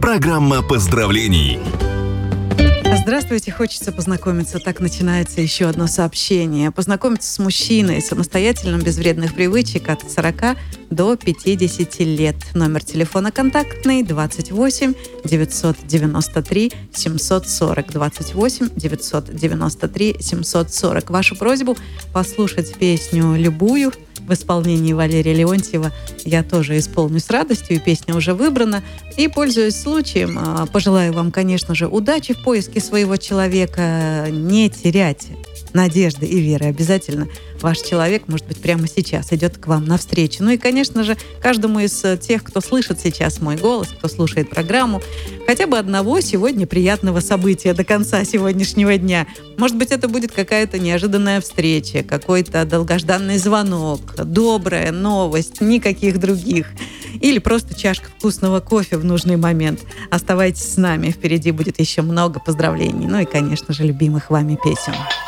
Программа поздравлений. Здравствуйте, хочется познакомиться. Так начинается еще одно сообщение. Познакомиться с мужчиной самостоятельным, без вредных привычек от 40 до 50 лет. Номер телефона контактный 28 993 740. 28 993 740. Вашу просьбу послушать песню «Любую» в исполнении Валерия Леонтьева я тоже исполню с радостью, и песня уже выбрана. И, пользуясь случаем, пожелаю вам, конечно же, удачи в поиске своего человека, не терять надежды и веры. Обязательно ваш человек, может быть, прямо сейчас идет к вам навстречу. Ну и, конечно же, каждому из тех, кто слышит сейчас мой голос, кто слушает программу, хотя бы одного сегодня приятного события до конца сегодняшнего дня. Может быть, это будет какая-то неожиданная встреча, какой-то долгожданный звонок, добрая новость, никаких других. Или просто чашка вкусного кофе в нужный момент. Оставайтесь с нами, впереди будет еще много поздравлений. Ну и, конечно же, любимых вами песен.